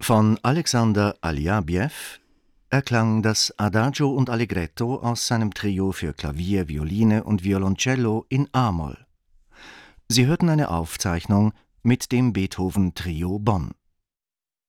Von Alexander Aljabjew erklang das Adagio und Allegretto aus seinem Trio für Klavier, Violine und Violoncello in a-Moll. Sie hörten eine Aufzeichnung mit dem Beethoven Trio Bonn.